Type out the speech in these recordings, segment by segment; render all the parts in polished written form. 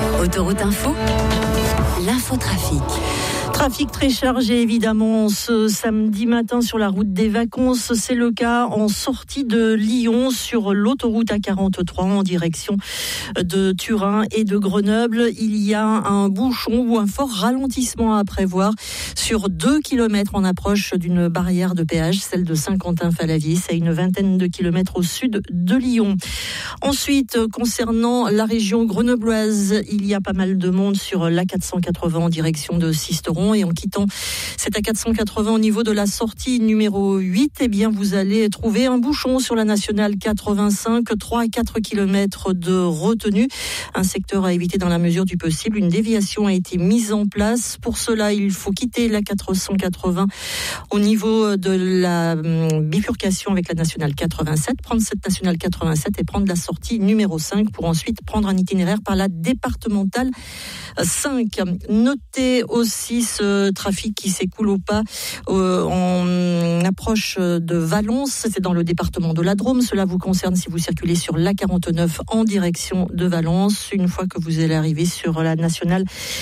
Autoroute Info, l'infotrafic. Trafic très chargé évidemment ce samedi matin sur la route des vacances. C'est le cas en sortie de Lyon sur l'autoroute A43 en direction de Turin et de Grenoble. Il y a un bouchon ou un fort ralentissement à prévoir sur 2 km en approche d'une barrière de péage, celle de Saint-Quentin-Fallavier, à une vingtaine de kilomètres au sud de Lyon. Ensuite, concernant la région grenobloise, il y a pas mal de monde sur l'A480 en direction de Sisteron. Et en quittant cette A480 au niveau de la sortie numéro 8, eh bien, vous allez trouver un bouchon sur la nationale 85, 3 à 4 km de retenue. Un secteur à éviter dans la mesure du possible. Une déviation a été mise en place. Pour cela, il faut quitter la 480 au niveau de la bifurcation avec la nationale 87, prendre cette nationale 87 et prendre la sortie numéro 5 pour ensuite prendre un itinéraire par la départementale 5. Notez aussi ce trafic qui s'écoule au pas en approche de Valence, c'est dans le département de la Drôme. Cela vous concerne si vous circulez sur l'A49 en direction de Valence. Une fois que vous allez arriver sur la nationale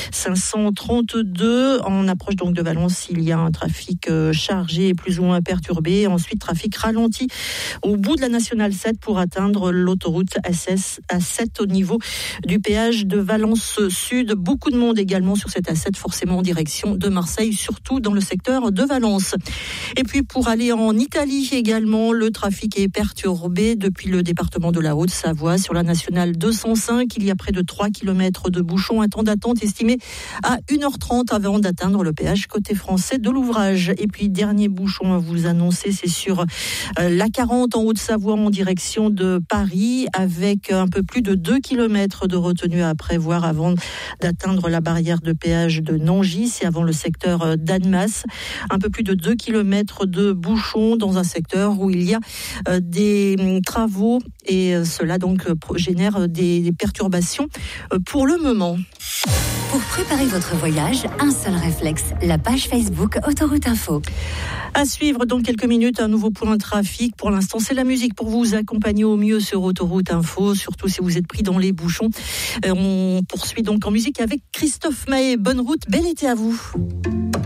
532 en approche donc de Valence, il y a un trafic chargé et plus ou moins perturbé. Ensuite, trafic ralenti au bout de la nationale 7 pour atteindre l'autoroute A7 au niveau du péage de Valence Sud. Beaucoup de monde également sur cette A7, forcément en direction de Marseille, surtout dans le secteur de Valence. Et puis pour aller en Italie également, le trafic est perturbé depuis le département de la Haute-Savoie. Sur la nationale 205, il y a près de 3 km de bouchons, un temps d'attente estimé à 1h30 avant d'atteindre le péage côté français de l'ouvrage. Et puis dernier bouchon à vous annoncer, c'est sur l'A40 en Haute-Savoie en direction de Paris, avec un peu plus de 2 km de retenue à prévoir avant d'atteindre la barrière de péage de Nangis, c'est avant le secteur d'Annemasse. Un peu plus de 2 km de bouchons dans un secteur où il y a des travaux et cela donc génère des perturbations pour le moment. Pour préparer votre voyage, un seul réflexe, la page Facebook Autoroute Info. À suivre dans quelques minutes, un nouveau point de trafic. Pour l'instant, c'est la musique pour vous accompagner au mieux sur Autoroute Info, surtout si vous êtes pris dans les bouchons. On poursuit donc en musique avec Christophe Maé. Bonne route, bel été à vous.